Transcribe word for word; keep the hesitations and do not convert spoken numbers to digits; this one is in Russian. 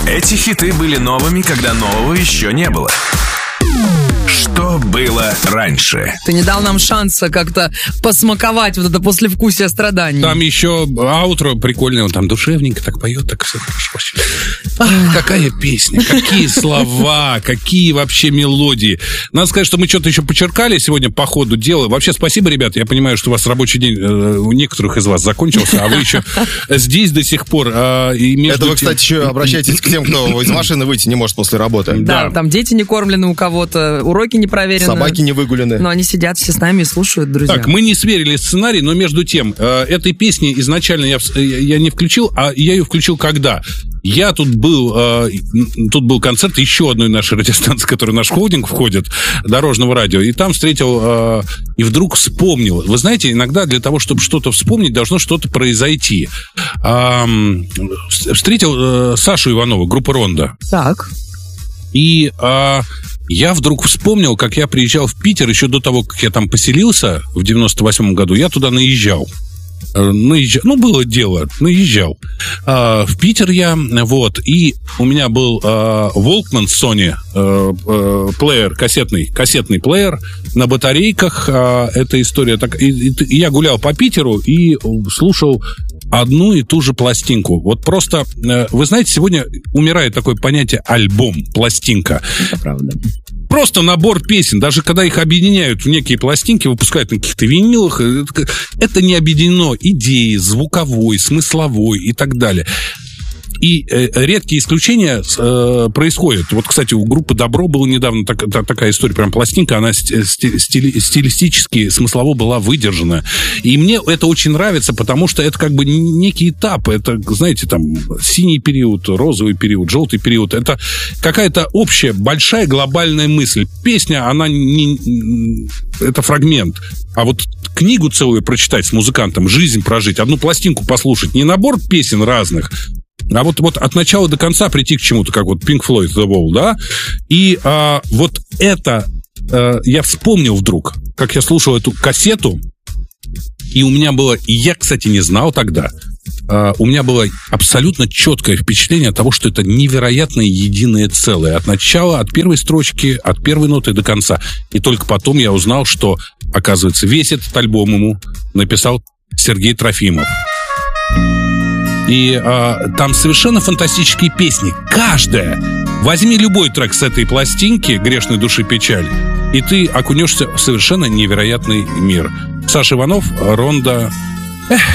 Эти хиты были новыми, когда нового еще не было. Что было раньше? Ты не дал нам шанса как-то посмаковать вот это послевкусие страданий. Там еще аутро прикольное, он там душевненько так поет, так все хорошо. Ах, какая песня, какие слова, какие вообще мелодии. Надо сказать, что мы что-то еще почеркали сегодня по ходу дела. Вообще спасибо, ребята, я понимаю, что у вас рабочий день э, у некоторых из вас закончился, а вы еще здесь до сих пор. Э, и между... Это вы, кстати, еще обращайтесь к тем, кто из машины выйти не может после работы. Да, Да. там дети не кормлены у кого-то, уроки не проверены. Собаки не выгулены. Но они сидят все с нами и слушают, друзья. Так, мы не сверили сценарий, но между тем, э, этой песни изначально я, в- я не включил, а я ее включил когда? Я тут был, э, тут был концерт еще одной нашей радиостанции, которая в наш холдинг входит, Дорожного радио, и там встретил, э, и вдруг вспомнил. Вы знаете, иногда для того, чтобы что-то вспомнить, должно что-то произойти. Ам, встретил э, Сашу Иванова, группа «Ронда». Так. И а, я вдруг вспомнил, как я приезжал в Питер еще до того, как я там поселился в девяносто восьмом году. Я туда наезжал. Э, наезжал. Ну, было дело, наезжал. А, в Питер я, вот, и у меня был а, Walkman Sony а, а, плеер, кассетный, кассетный плеер на батарейках. А, эта история так. И, и, и я гулял по Питеру и слушал одну и ту же пластинку. Вот просто, э, вы знаете, сегодня умирает такое понятие альбом, пластинка. Это правда. Просто набор песен, даже когда их объединяют в некие пластинки, выпускают на каких-то винилах, это, это не объединено идеей, звуковой, смысловой и так далее. И э, редкие исключения э, происходят. Вот, кстати, у группы «Добро» была недавно так, та, такая история, прям пластинка, она сти, стили, стилистически, смыслово была выдержана. И мне это очень нравится, потому что это как бы некий этап. Это, знаете, там, синий период, розовый период, желтый период. Это какая-то общая, большая глобальная мысль. Песня, она не... Это фрагмент. А вот книгу целую прочитать с музыкантом, жизнь прожить, одну пластинку послушать, не набор песен разных, а вот, вот от начала до конца прийти к чему-то, как вот Pink Floyd The Wall, да? И а, вот это а, я вспомнил вдруг, как я слушал эту кассету, и у меня было, и я, кстати, не знал тогда, а, у меня было абсолютно четкое впечатление от того, что это невероятное единое целое. От начала, от первой строчки, от первой ноты до конца. И только потом я узнал, что, оказывается, весь этот альбом ему написал Сергей Трофимов. И а, там совершенно фантастические песни. Каждая. Возьми любой трек с этой пластинки «Грешной души печаль», и ты окунешься в совершенно невероятный мир. Саша Иванов, «Ронда». Эх.